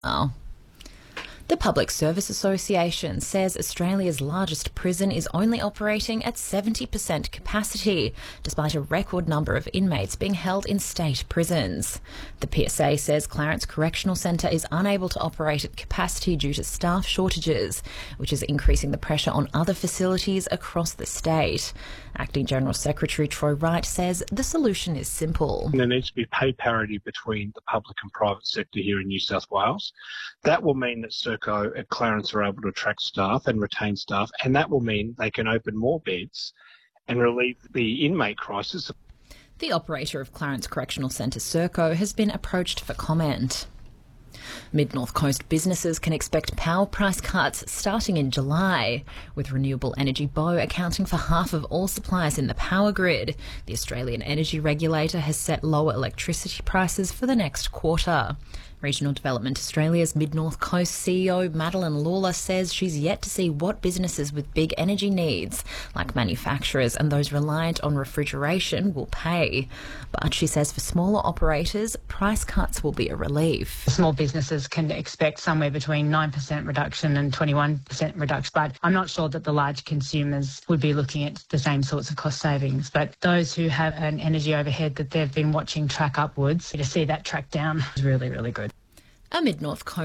Oh. The Public Service Association says Australia's largest prison is only operating at 70% capacity, despite a record number of inmates being held in state prisons. The PSA says Clarence Correctional Centre is unable to operate at capacity due to staff shortages, which is increasing the pressure on other facilities across the state. Acting General Secretary Troy Wright says the solution is simple. There needs to be pay parity between the public and private sector here in New South Wales. That will mean that Serco and Clarence are able to attract staff and retain staff, and that will mean they can open more beds and relieve the inmate crisis. The operator of Clarence Correctional Centre, Serco, has been approached for comment. Mid-North Coast businesses can expect power price cuts starting in July, with renewable energy Bow accounting for half of all supplies in the power grid. The Australian Energy Regulator has set lower electricity prices for the next quarter. Regional Development Australia's Mid-North Coast CEO Madeline Lawler says she's yet to see what businesses with big energy needs, like manufacturers and those reliant on refrigeration, will pay. But she says for smaller operators, price cuts will be a relief. Small businesses can expect somewhere between 9% reduction and 21% reduction, but I'm not sure that the large consumers would be looking at the same sorts of cost savings. But those who have an energy overhead that they've been watching track upwards, to see that track down is really, really good. A Mid-North Coast